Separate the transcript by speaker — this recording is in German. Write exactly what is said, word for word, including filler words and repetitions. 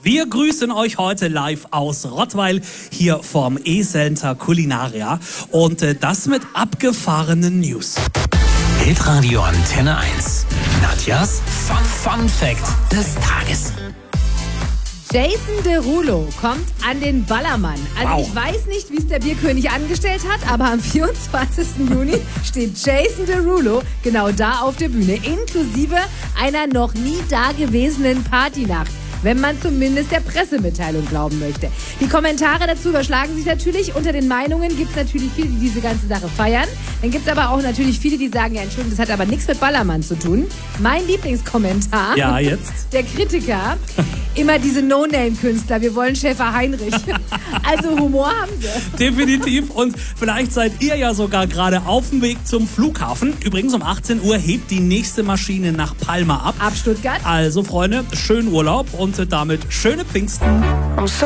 Speaker 1: Wir grüßen euch heute live aus Rottweil hier vom E-Center Culinaria und äh, das mit abgefahrenen News.
Speaker 2: Hitradio Antenne eins. Nadjas Fun, Fun Fact des Tages.
Speaker 3: Jason Derulo kommt an den Ballermann. Also
Speaker 1: Wow.
Speaker 3: ich weiß nicht, wie es der Bierkönig angestellt hat, aber am vierundzwanzigsten Juni steht Jason Derulo genau da auf der Bühne, inklusive einer noch nie dagewesenen Partynacht, wenn man zumindest der Pressemitteilung glauben möchte. Die Kommentare dazu überschlagen sich natürlich. Unter den Meinungen gibt es natürlich viele, die diese ganze Sache feiern. Dann gibt es aber auch natürlich viele, die sagen, ja, Entschuldigung, das hat aber nichts mit Ballermann zu tun. Mein Lieblingskommentar,
Speaker 1: Ja, jetzt.
Speaker 3: der Kritiker, immer diese No-Name-Künstler, wir wollen Schäfer Heinrich. Also Humor haben sie.
Speaker 1: Definitiv. Und vielleicht seid ihr ja sogar gerade auf dem Weg zum Flughafen. Übrigens um achtzehn Uhr hebt die nächste Maschine nach Palma ab.
Speaker 3: Ab Stuttgart.
Speaker 1: Also Freunde, schönen Urlaub und damit schöne Pfingsten.